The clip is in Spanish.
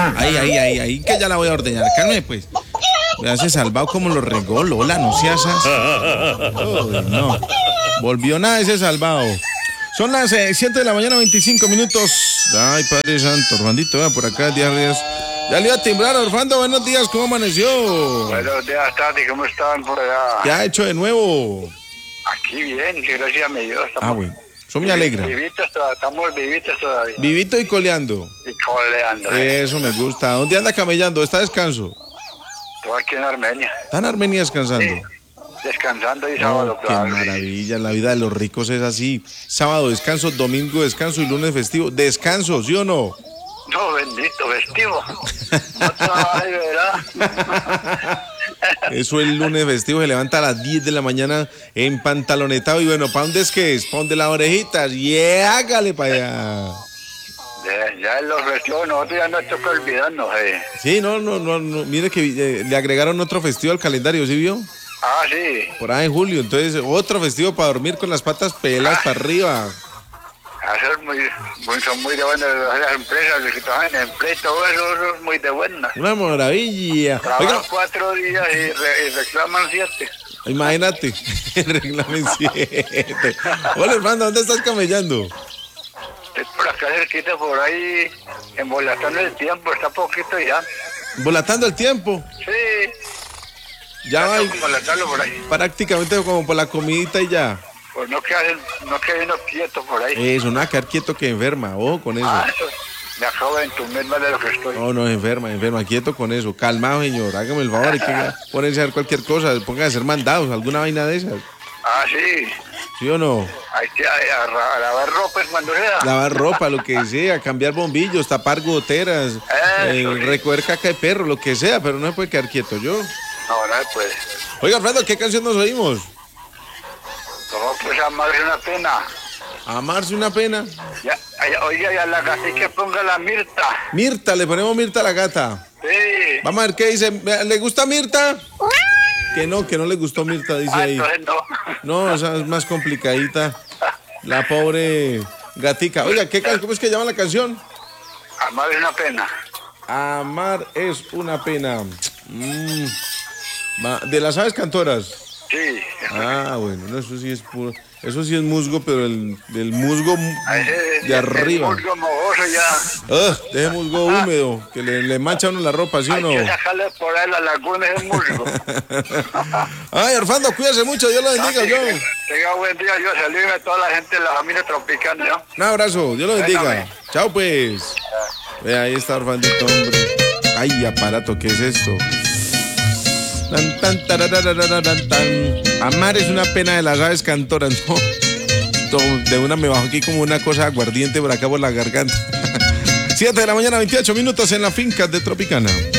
Ahí, que ya la voy a ordeñar. Cálmeme, pues. Me hace salvado como lo regó Lola, no seas así. No. Volvió nada ese salvado. Son las 7 de la mañana, 25 minutos. Ay, Padre Santo, Orfandito, vea por acá, días. Ya le iba a timbrar, Orfando, buenos días, ¿cómo amaneció? Buenos días, Tati, ¿cómo están por allá? ¿Qué ha hecho de nuevo? Aquí bien, gracias a mi Dios. Bueno, eso me alegra. Estamos vivitos todavía. Vivito y coleando. Y coleando. Eso me gusta. ¿Dónde anda camellando? ¿Está descanso? Estoy aquí en Armenia. ¿Está en Armenia descansando? Sí, descansando y sábado, Qué claro. maravilla, la vida de los ricos es así. Sábado descanso, domingo descanso y lunes festivo. Descanso, ¿sí o no? No, bendito, festivo. No trabajes, ¿verdad? Eso el lunes festivo se levanta a las 10 de la mañana en pantalonetado. Y bueno, ¿para dónde es que es? ¿Para dónde las orejitas? Y hágale para allá. Ya en los festivos nosotros ya nos toca olvidarnos. Sí, no. Mire que le agregaron otro festivo al calendario, ¿sí vio? Ah, sí. Por ahí en julio. Entonces, otro festivo para dormir con las patas peladas para arriba. Son muy de buenas las empresas, los que trabajan en empleo, todo eso es muy de buena. Una maravilla. Trabajan 4 días y reclaman 7. Imagínate, reclamen 7. Hola, hermano, ¿dónde estás camellando? Estoy por acá cerquita, por ahí, embolatando el tiempo, está poquito ya. ¿Volatando el tiempo? Sí. Ya va. Embolatarlo por ahí. Prácticamente como por la comidita y ya. Pues no quede uno quieto por ahí. Eso, nada, quedar quieto que enferma, ojo con eso. Eso. Me acabo de entumir más de lo que estoy. No, enferma, quieto con eso. Calmado, señor, hágame el favor, hay que ponerse a hacer cualquier cosa, pongan a hacer mandados, alguna vaina de esas. Ah, sí. ¿Sí o no? Hay que lavar ropa cuando sea. Lavar ropa, lo que sea, cambiar bombillos, tapar goteras, recoger caca de perro, lo que sea, pero no se puede quedar quieto yo. No puede. Oiga, Alfredo, ¿qué canción nos oímos? No, pues amarse una pena. Amarse una pena. Oiga, y a la gatica ponga la Mirta. Mirta, le ponemos Mirta a la gata. Sí. Vamos a ver qué dice. ¿Le gusta Mirta? Que no le gustó Mirta, dice ahí. Entonces no. No, esa es más complicadita. La pobre gatica. Oiga, ¿cómo es que llama la canción? Amar es una pena. Amar es una pena. ¿De las aves cantoras? Sí. Bueno, no, eso sí es puro. Eso sí es musgo, pero del musgo de arriba. El musgo mojoso ya. Deje musgo húmedo, que le mancha a uno la ropa, ¿sí o no? Hay que sacarle por ahí la laguna ese musgo. Ay, Orfando, cuídese mucho, Dios lo bendiga, John. Tenga buen día, yo saludme a toda la gente de la familia Tropicana, ¿no? Un abrazo, Dios lo bendiga. Chao, pues. Ve, ahí está Orfandito, hombre. Ay, aparato, ¿qué es esto? Amar es una pena de las aves cantoras, ¿no? De una me bajo aquí como una cosa aguardiente por acá por la garganta. 7 de la mañana, 28 minutos en la finca de Tropicana.